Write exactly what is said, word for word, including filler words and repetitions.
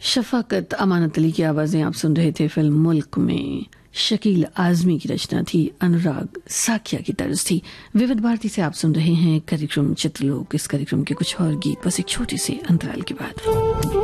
शफाकत अमानत अली की आवाजें आप सुन रहे थे। फिल्म मुल्क में शकील आजमी की रचना थी, अनुराग साकिया की तर्ज थी। विविध भारती से आप सुन रहे हैं कार्यक्रम चित्रलोक। इस कार्यक्रम के कुछ और गीत बस एक छोटे से अंतराल के बाद।